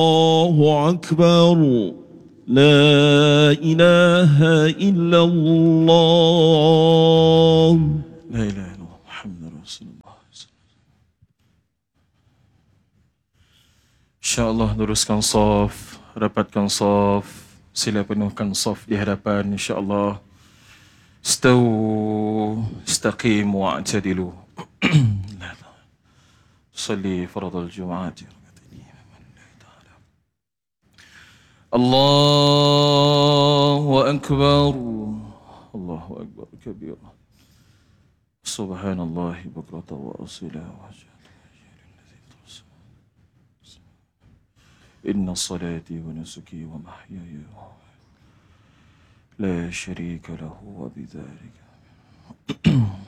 الله أكبر لا إله إلا الله لا إله إلا الله محمد رسول الله. InsyaAllah luruskan saf, rapatkan saf, sila penuhkan saf di hadapan insyaAllah. Istawu, istaqim wa'tadilu. Salli faradul Jum'ati. Allahu Akbar. Allahu Akbar kabira. Subhanallah bukrata wa asila wa inna salati wa nusuki wa mahyaya la sharika lahu wa bidhalika